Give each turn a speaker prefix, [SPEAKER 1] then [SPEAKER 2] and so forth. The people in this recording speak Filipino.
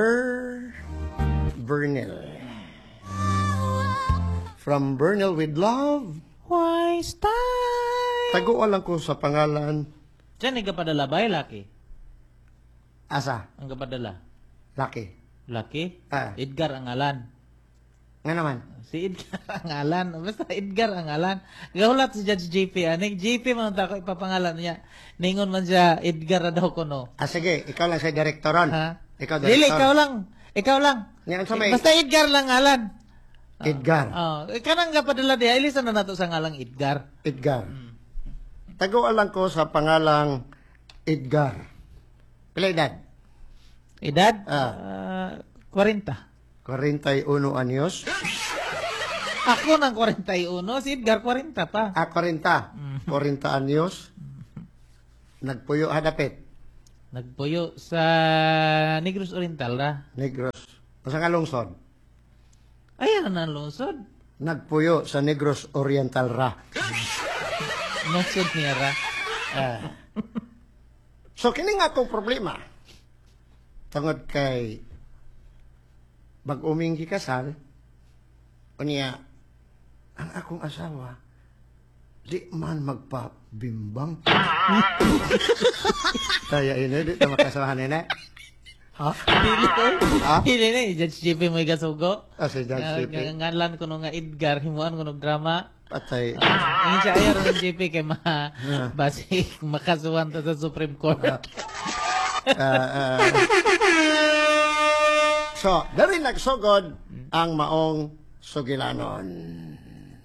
[SPEAKER 1] Bernil. From Bernil with Love.
[SPEAKER 2] Why style?
[SPEAKER 1] Taguan lang ko sa pangalan.
[SPEAKER 2] Diyan nagkapadala ba laki?
[SPEAKER 1] Asa?
[SPEAKER 2] Ang kapadala?
[SPEAKER 1] Laki.
[SPEAKER 2] Laki?
[SPEAKER 1] Ah.
[SPEAKER 2] Edgar ang ngalan.
[SPEAKER 1] Nga naman.
[SPEAKER 2] Si Edgar ang ngalan. Basta Edgar ang ngalan. Gahulat si Judge JP. Aning JP man tako ipapangalan niya. Ningon man siya Edgar na daw ko no.
[SPEAKER 1] Sige, ikaw lang sa direktoron.
[SPEAKER 2] Ha?
[SPEAKER 1] Ikaw
[SPEAKER 2] Dili,
[SPEAKER 1] direktor.
[SPEAKER 2] ikaw lang. Ikaw lang.
[SPEAKER 1] Yan sa may
[SPEAKER 2] Basta Edgar lang ngalan.
[SPEAKER 1] Edgar.
[SPEAKER 2] Kanang kapadala diha. Ilisan na nato sa ngalang Edgar.
[SPEAKER 1] Edgar. Taguan lang ko sa pangalang Edgar. Pila edad?
[SPEAKER 2] Edad? 40.
[SPEAKER 1] 41 anyos.
[SPEAKER 2] Ako ng 41. Si Edgar 40 pa.
[SPEAKER 1] 40. 40 anyos. Nagpuyo hadapit.
[SPEAKER 2] Nagpuyo sa Negros Oriental ra.
[SPEAKER 1] Negros. Sa lungsod.
[SPEAKER 2] Ayan na ang lungsod.
[SPEAKER 1] Nagpuyo sa Negros Oriental ra.
[SPEAKER 2] Lungsod niya ra.
[SPEAKER 1] So kini nga akong problema. Tungod kay mag-uming gikasal, unya ang akong asawa di man magpabimbang. Kaya ini di ta makasawahan nina. Ha?
[SPEAKER 2] Dili ko.
[SPEAKER 1] Ha?
[SPEAKER 2] Dili na. Judge JP mo igasugo.
[SPEAKER 1] Si Judge JP.
[SPEAKER 2] Ngalan ko nung nga Edgar. Himuan ko nung drama.
[SPEAKER 1] Patay.
[SPEAKER 2] Ang siya ayaw ng JP kay basic makasuhan ta sa Supreme Court.
[SPEAKER 1] So, dari nagsugod ang maong sugilanon.